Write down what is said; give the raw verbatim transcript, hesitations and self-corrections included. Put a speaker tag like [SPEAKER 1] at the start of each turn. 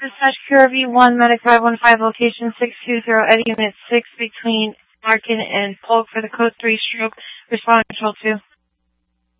[SPEAKER 1] dispatch Q R V one, Medic five one five, location six two zero, Eddie Unit six between Larkin and Polk for the code three stroke, responding control two.